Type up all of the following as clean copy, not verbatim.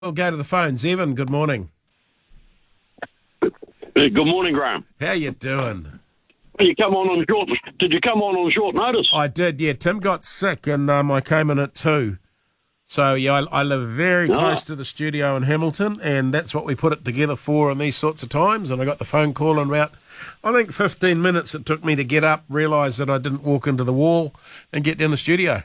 We'll go to the phones. Evan, good morning. Good morning, Graham. How you doing? Did you come on short notice? I did, yeah. Tim got sick and I came in at 2. So, yeah, I live very close to the studio in Hamilton, and that's what we put it together for in these sorts of times. And I got the phone call in about, I think, 15 minutes it took me to get up, realise that I didn't walk into the wall and get down the studio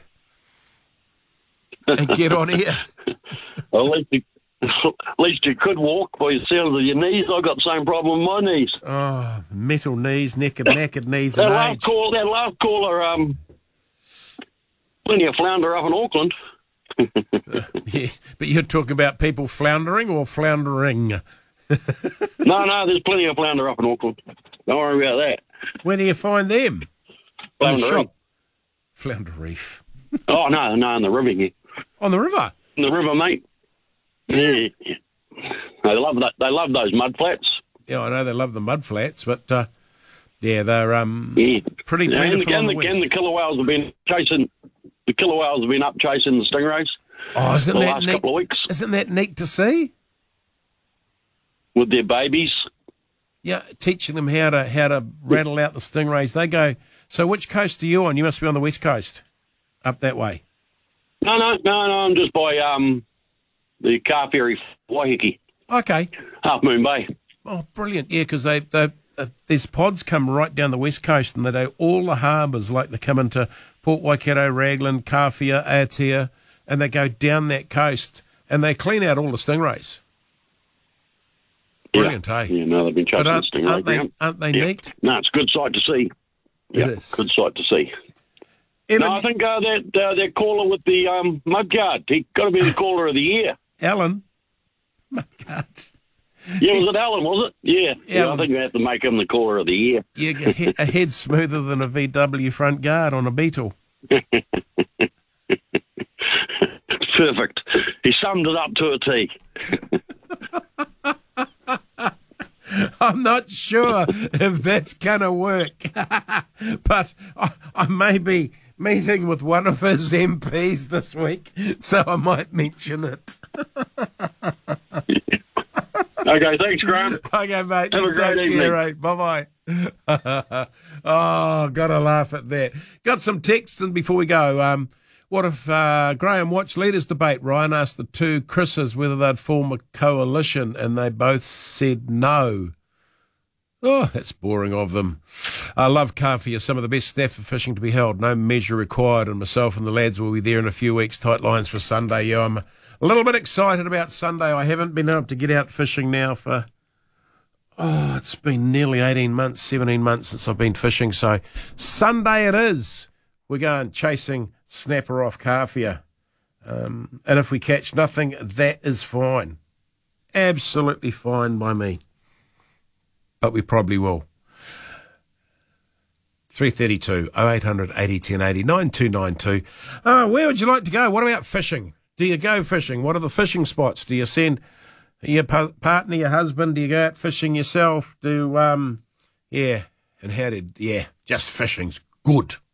and get on here. Well, at least you could walk by the sound of your knees. I've got the same problem with my knees. Oh, metal knees, knackered knees and age. That last caller, plenty of flounder up in Auckland. Yeah, but you're talking about people floundering or floundering? No, there's plenty of flounder up in Auckland. Don't worry about that. Where do you find them? In the Flounder shop? Flounder Reef. Oh, no, in the river here. On the river? In the river, mate. Yeah. They love those mud flats. Yeah, I know they love the mud flats, but yeah, they're pretty plentiful on the west. And the killer whales have been chasing. The killer whales have been up chasing the stingrays. Oh, isn't the that last neat? couple of weeks Isn't that neat to see? with their babies. Yeah, teaching them how to rattle out the stingrays. They go. So, which coast are you on? You must be on the west coast, up that way. No. I'm just by the car ferry, Waiheke, Okay. Half Moon Bay. Oh, brilliant! Yeah, because these pods come right down the west coast, and they do all the harbours. Like they come into Port Waikato, Raglan, Kawhia, Aotea, and they go down that coast, and they clean out all the stingrays. Brilliant, yeah. hey? Yeah, no, they've been chasing the stingray. Aren't they neat? No, it's a good sight to see. Yeah, It is. good sight to see. Evan, No, I think that caller with the mudguard, he got to be the caller of the year. Alan, Mudguards. Yeah, was it Alan, was it? Yeah, Alan. I think we have to make him the caller of the year. Yeah, a head smoother than a VW front guard on a Beetle. Perfect. He summed it up to a T. I'm not sure if that's going to work, but I may be meeting with one of his MPs this week, so I might mention it. Okay, thanks, Graham. Okay, mate. Have a great Take evening. care, eh? Bye-bye. Oh, got to laugh at that. Got some texts and before we go. What if Graham watched leaders debate? Ryan asked the two Chris's whether they'd form a coalition, and they both said no. Oh, that's boring of them. I love Kawhia, some of the best staff for fishing to be held. No measure required, and myself and the lads will be there in a few weeks. Tight lines for Sunday. Yeah, I'm a little bit excited about Sunday. I haven't been able to get out fishing now for, it's been nearly 18 months, 17 months since I've been fishing. So Sunday it is. We're going chasing snapper off Kawhia. And if we catch nothing, that is fine. Absolutely fine by me. But we probably will. 332 0800 80 10 80 9292. Where would you like to go? What about fishing? Do you go fishing? What are the fishing spots? Do you send your partner, your husband? Do you go out fishing yourself? And just fishing's good.